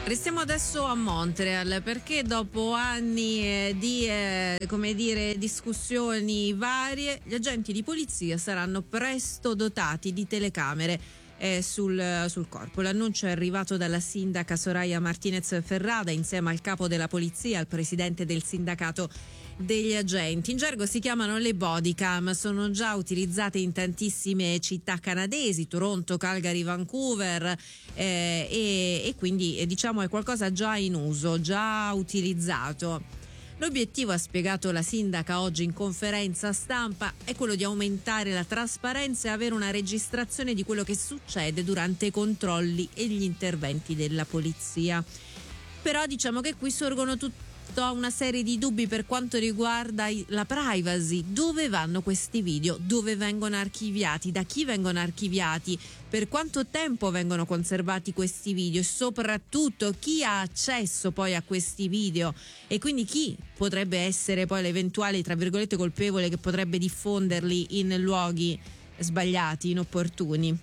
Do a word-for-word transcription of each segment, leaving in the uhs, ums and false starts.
Restiamo adesso a Montreal perché dopo anni eh, di eh, come dire discussioni varie, gli agenti di polizia saranno presto dotati di telecamere eh, sul, sul corpo. L'annuncio è arrivato dalla sindaca Soraya Martinez Ferrada insieme al capo della polizia, al presidente del sindacato degli agenti. In gergo si chiamano le bodycam, sono già utilizzate in tantissime città canadesi, Toronto, Calgary, Vancouver eh, e, e quindi eh, diciamo è qualcosa già in uso, già utilizzato. L'obiettivo, ha spiegato la sindaca oggi in conferenza stampa, è quello di aumentare la trasparenza e avere una registrazione di quello che succede durante i controlli e gli interventi della polizia. Però diciamo che qui sorgono tutti una serie di dubbi per quanto riguarda la privacy. Dove vanno questi video? Dove vengono archiviati? Da chi vengono archiviati? Per quanto tempo vengono conservati questi video? E soprattutto chi ha accesso poi a questi video? E quindi chi potrebbe essere poi l'eventuale, tra virgolette, colpevole che potrebbe diffonderli in luoghi sbagliati, inopportuni?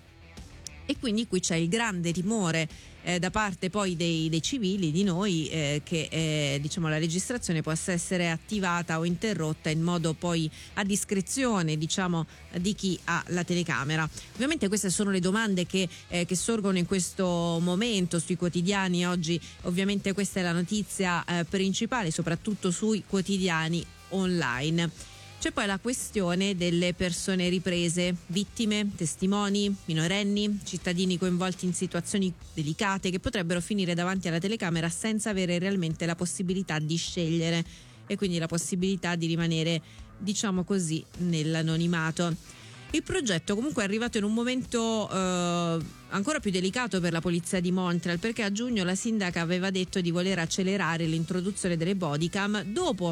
E quindi qui c'è il grande timore eh, da parte poi dei, dei civili, di noi, eh, che eh, diciamo la registrazione possa essere attivata o interrotta in modo poi a discrezione, diciamo, di chi ha la telecamera. Ovviamente queste sono le domande che, eh, che sorgono in questo momento sui quotidiani. Oggi ovviamente questa è la notizia eh, principale, soprattutto sui quotidiani online. C'è poi la questione delle persone riprese, vittime, testimoni, minorenni, cittadini coinvolti in situazioni delicate che potrebbero finire davanti alla telecamera senza avere realmente la possibilità di scegliere e quindi la possibilità di rimanere, diciamo così, nell'anonimato. Il progetto comunque è arrivato in un momento eh, ancora più delicato per la polizia di Montreal, perché a giugno la sindaca aveva detto di voler accelerare l'introduzione delle bodycam dopo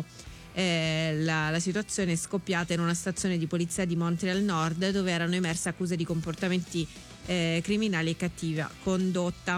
Eh, la, la situazione è scoppiata in una stazione di polizia di Montreal Nord, dove erano emerse accuse di comportamenti eh, criminali e cattiva condotta,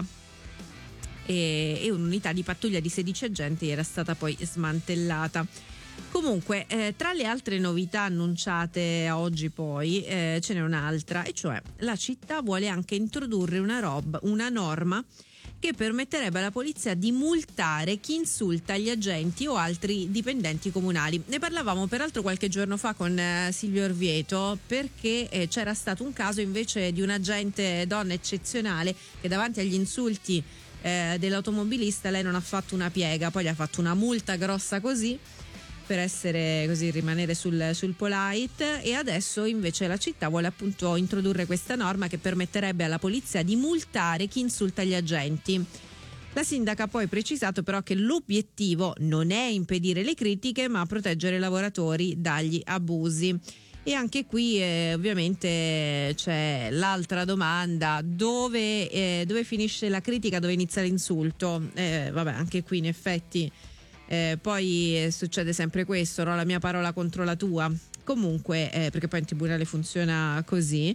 e, e un'unità di pattuglia di sedici agenti era stata poi smantellata. Comunque eh, tra le altre novità annunciate oggi poi eh, ce n'è un'altra, e cioè la città vuole anche introdurre una, rob, una norma che permetterebbe alla polizia di multare chi insulta gli agenti o altri dipendenti comunali. Ne parlavamo peraltro qualche giorno fa con eh, Silvio Orvieto, perché eh, c'era stato un caso invece di un agente donna eccezionale che davanti agli insulti eh, dell'automobilista lei non ha fatto una piega, poi gli ha fatto una multa grossa così, per essere così, rimanere sul, sul polite, e adesso invece la città vuole appunto introdurre questa norma che permetterebbe alla polizia di multare chi insulta gli agenti. La sindaca ha poi precisato però che l'obiettivo non è impedire le critiche, ma proteggere i lavoratori dagli abusi. E anche qui eh, ovviamente c'è l'altra domanda: dove, eh, dove finisce la critica, dove inizia l'insulto? Eh, vabbè, anche qui in effetti Eh, poi eh, succede sempre questo, no? La mia parola contro la tua. Comunque, eh, perché poi in tribunale funziona così.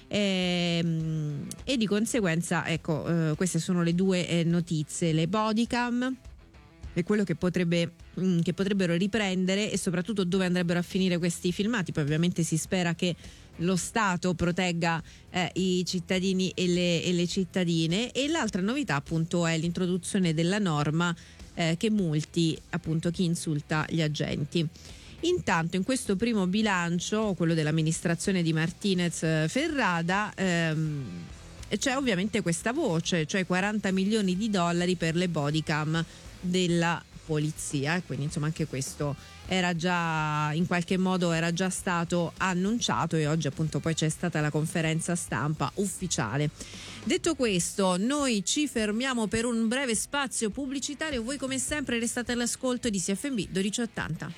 E, e di conseguenza, ecco, eh, queste sono le due eh, notizie: le bodycam e quello che potrebbe mh, che potrebbero riprendere, e soprattutto dove andrebbero a finire questi filmati. Poi ovviamente si spera che lo Stato protegga eh, i cittadini e le, e le cittadine. E l'altra novità appunto è l'introduzione della norma eh, che multi appunto chi insulta gli agenti. Intanto in questo primo bilancio, quello dell'amministrazione di Martinez Ferrada, ehm, c'è ovviamente questa voce, cioè quaranta milioni di dollari per le bodycam della polizia, quindi insomma anche questo era già in qualche modo era già stato annunciato, e oggi appunto poi c'è stata la conferenza stampa ufficiale. Detto questo, noi ci fermiamo per un breve spazio pubblicitario. Voi come sempre restate all'ascolto di C F M dodici ottanta.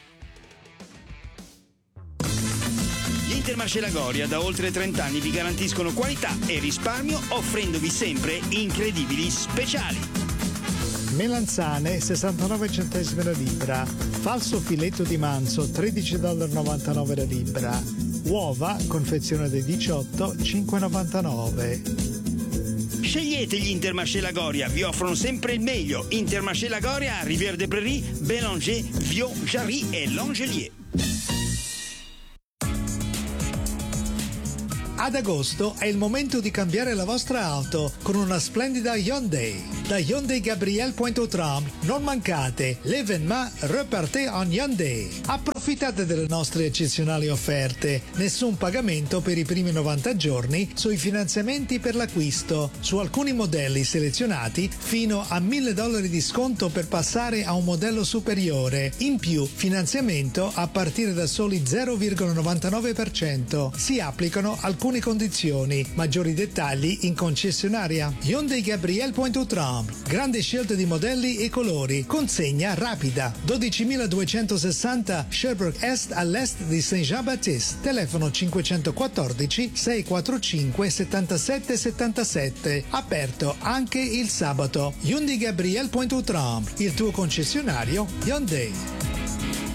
Gli Intermarché Lagoria da oltre trenta anni vi garantiscono qualità e risparmio, offrendovi sempre incredibili speciali. Melanzane sessantanove centesimi la libra, falso filetto di manzo tredici virgola novantanove dollari la libra, uova confezione dei diciotto cinque virgola novantanove. Scegliete gli Intermarché Lagoria, vi offrono sempre il meglio. Intermarché Lagoria a Rivière des Prairies, Bélanger, Viau, Jarry e Langelier. Ad agosto è il momento di cambiare la vostra auto con una splendida Hyundai. Da Hyundai Gabriel Pointe-aux-Trembles non mancate, l'événement repartez en Hyundai. Approfittate delle nostre eccezionali offerte. Nessun pagamento per i primi novanta giorni sui finanziamenti per l'acquisto. Su alcuni modelli selezionati fino a mille dollari di sconto per passare a un modello superiore. In più, finanziamento a partire da soli zero virgola novantanove per cento. Si applicano alcune condizioni. Maggiori dettagli in concessionaria. Hyundai Gabriel Pointe-aux-Trembles. Grande scelta di modelli e colori. Consegna rapida. dodicimiladuecentosessanta Sherbrooke Est all'est di Saint-Jean-Baptiste. Telefono cinquecentoquattordici sei quarantacinque settantasette settantasette. Aperto anche il sabato. Hyundai Gabriel Pointe-aux-Trembles. Il tuo concessionario Hyundai.